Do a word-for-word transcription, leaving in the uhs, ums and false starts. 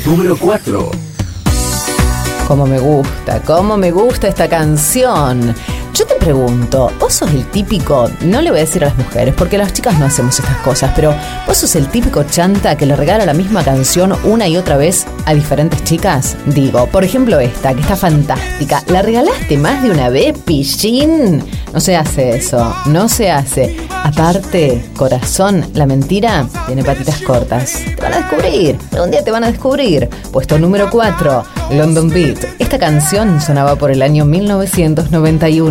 Número cuatro. Cómo me gusta, cómo me gusta esta canción. Yo te pregunto, vos sos el típico, no le voy a decir a las mujeres, porque las chicas no hacemos estas cosas, pero vos sos el típico chanta que le regala la misma canción una y otra vez a diferentes chicas. Digo, por ejemplo esta, que está fantástica. ¿La regalaste más de una vez, pichín? No se hace eso, no se hace. Aparte, corazón, la mentira tiene patitas cortas. Te van a descubrir, un día te van a descubrir. Puesto número cuatro, London Beat. Esta canción sonaba por el año mil novecientos noventa y uno.